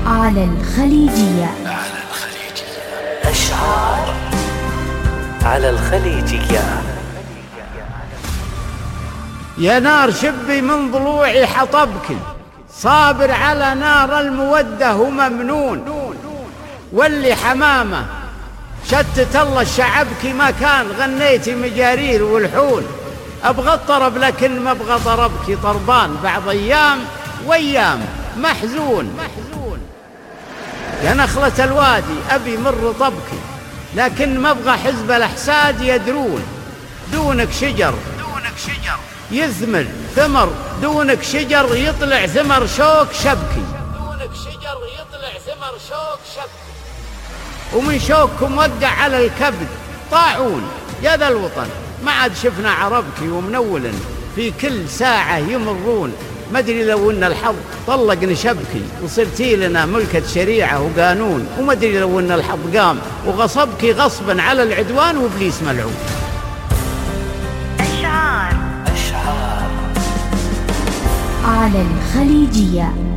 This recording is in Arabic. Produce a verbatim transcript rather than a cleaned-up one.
على الخليجية. على الخليجية أشعار على الخليجية. يا نار شبي من ضلوعي حطبك، صابر على نار المودة وممنون، واللي حمامة شتت الله شعبك ما كان غنيتي مجارير والحون. أبغى الطرب لكن ما أبغى ضربك طربان، بعض أيام وأيام محزون. يا نخلة الوادي أبي مر طبك، لكن ما أبغى حزب الأحساد يدرون. دونك شجر دونك شجر يثمر ثمر، دونك شجر يطلع ثمر شوك شبكي، دونك شجر يطلع ثمر شوك شبكي. ومن شوككم وقع على الكبد طاعون. يا ذا الوطن ما عاد شفنا عربكي ومنول، في كل ساعة يمرون. ما ادري لو ان الحظ طلق نشبكي، وصرتي لنا ملكة شريعة وقانون. وما ادري لو ان الحظ قام وغصبك غصبا على العدوان وابليس ملعون. أشعار أشعار على الخليجية.